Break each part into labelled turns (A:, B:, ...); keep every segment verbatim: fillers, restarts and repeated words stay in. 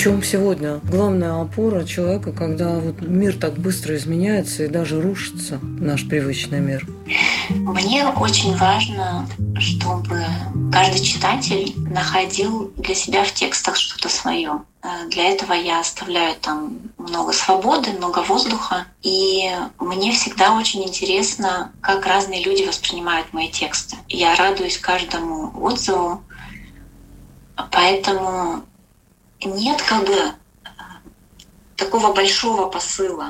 A: чем сегодня главная опора человека, когда вот мир так быстро изменяется и даже рушится, наш привычный мир?
B: Мне очень важно, чтобы каждый читатель находил для себя в текстах что-то свое. Для этого я оставляю там много свободы, много воздуха. И мне всегда очень интересно, как разные люди воспринимают мои тексты. Я радуюсь каждому отзыву, поэтому нет как бы такого большого посыла.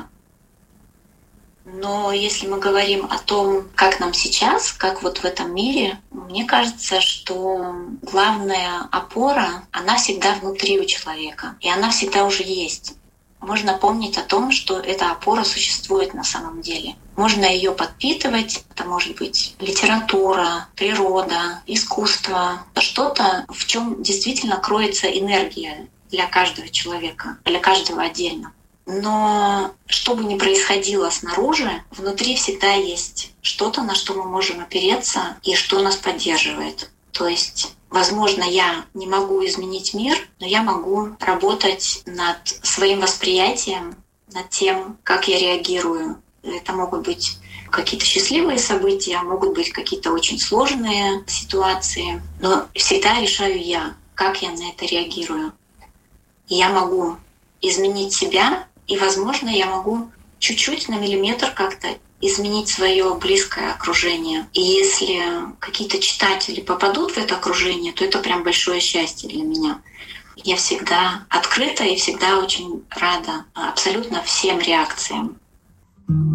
B: Но если мы говорим о том, как нам сейчас, как вот в этом мире, мне кажется, что главная опора, она всегда внутри у человека, и она всегда уже есть. Можно помнить о том, что эта опора существует на самом деле. Можно ее подпитывать, это может быть литература, природа, искусство, что-то, в чем действительно кроется энергия для каждого человека, для каждого отдельно. Но что бы ни происходило снаружи, внутри всегда есть что-то, на что мы можем опереться и что нас поддерживает. То есть, возможно, я не могу изменить мир, но я могу работать над своим восприятием, над тем, как я реагирую. Это могут быть какие-то счастливые события, могут быть какие-то очень сложные ситуации, но всегда решаю я, как я на это реагирую. И я могу изменить себя, и, возможно, я могу чуть-чуть на миллиметр как-то изменить свое близкое окружение. И если какие-то читатели попадут в это окружение, то это прям большое счастье для меня. Я всегда открыта и всегда очень рада абсолютно всем реакциям.